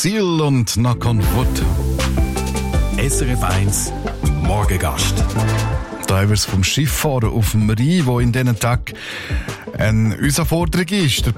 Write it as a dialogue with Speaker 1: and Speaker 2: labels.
Speaker 1: Seal und Knock on Wood.
Speaker 2: SRF 1 Morgengast.
Speaker 1: Da haben wir es vom Schifffahren auf dem Rhein, wo in diesen Tagen eine Herausforderung ist. Der